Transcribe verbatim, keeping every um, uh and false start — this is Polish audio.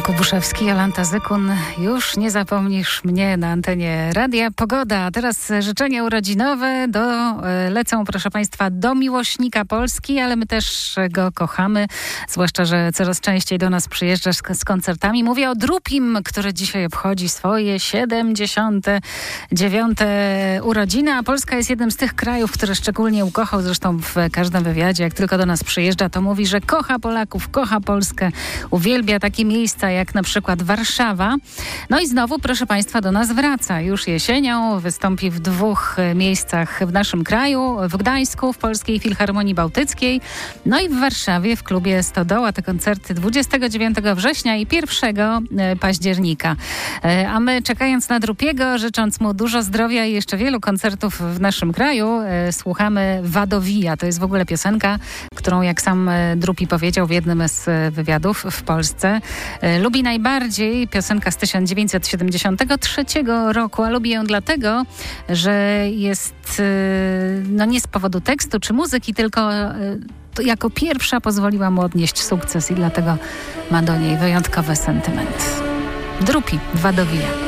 Kubuszewski, Jolanta Zykun. Już nie zapomnisz mnie na antenie radia. Pogoda, a teraz życzenia urodzinowe do, lecą, proszę Państwa, do miłośnika Polski, ale my też go kochamy, zwłaszcza, że coraz częściej do nas przyjeżdżasz z, z koncertami. Mówię o Drupim, który dzisiaj obchodzi swoje siedemdziesiąte dziewiąte urodziny, a Polska jest jednym z tych krajów, które szczególnie ukochał, zresztą w każdym wywiadzie, jak tylko do nas przyjeżdża, to mówi, że kocha Polaków, kocha Polskę, uwielbia takie miejsca jak na przykład Warszawa. No i znowu, proszę Państwa, do nas wraca. Już jesienią wystąpi w dwóch miejscach w naszym kraju, w Gdańsku, w Polskiej Filharmonii Bałtyckiej, no i w Warszawie, w klubie Stodoła. Te koncerty dwudziestego dziewiątego września i pierwszego października. A my, czekając na Drupiego, życząc mu dużo zdrowia i jeszcze wielu koncertów w naszym kraju, słuchamy Wadowija. To jest w ogóle piosenka, którą, jak sam Drupi powiedział w jednym z wywiadów w Polsce, lubi najbardziej, piosenka z tysiąc dziewięćset siedemdziesiątego trzeciego roku, a lubi ją dlatego, że jest no nie z powodu tekstu czy muzyki, tylko jako pierwsza pozwoliła mu odnieść sukces i dlatego ma do niej wyjątkowy sentyment. Drupi, Wadowija.